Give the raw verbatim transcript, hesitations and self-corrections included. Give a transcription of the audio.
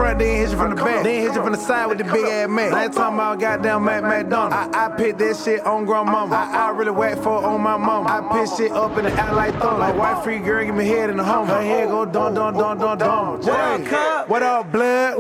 front, then hit you from the back. Then hit you from the side with the big ass Mac. I ain't talking about goddamn Mac McDonald. I, I picked that shit on grandmama. I, I really whack for on my mama. I pick shit up in the air like thunder. Like white free girl, give me head in the home. Her head go dun dun dun dun dun. What up, blood?